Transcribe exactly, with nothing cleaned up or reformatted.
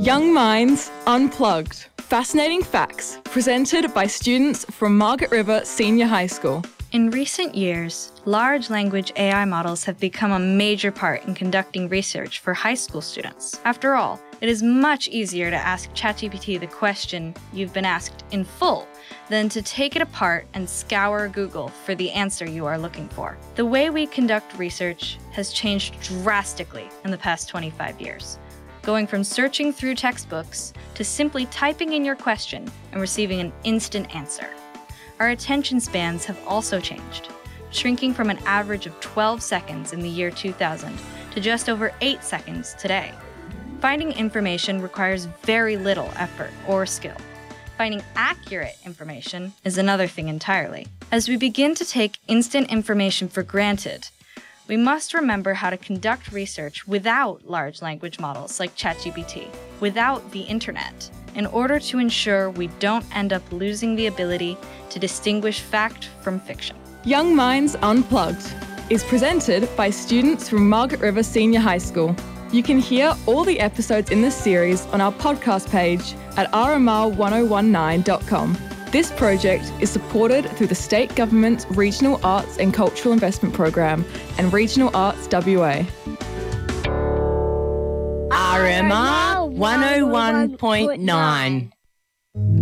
Young Minds Unplugged. Fascinating facts presented by students from Margaret River Senior High School. In recent years, large language A I models have become a major part in conducting research for high school students. After all, it is much easier to ask ChatGPT the question you've been asked in full than to take it apart and scour Google for the answer you are looking for. The way we conduct research has changed drastically in the past twenty-five years, going from searching through textbooks to simply typing in your question and receiving an instant answer. Our attention spans have also changed, shrinking from an average of twelve seconds in the year two thousand to just over eight seconds today. Finding information requires very little effort or skill. Finding accurate information is another thing entirely. As we begin to take instant information for granted, we must remember how to conduct research without large language models like ChatGPT, without the internet, in order to ensure we don't end up losing the ability to distinguish fact from fiction. Young Minds Unplugged is presented by students from Margaret River Senior High School. You can hear all the episodes in this series on our podcast page at r m r one oh one nine dot com. This project is supported through the State Government's Regional Arts and Cultural Investment Program and Regional Arts W A. R M R one oh one point nine.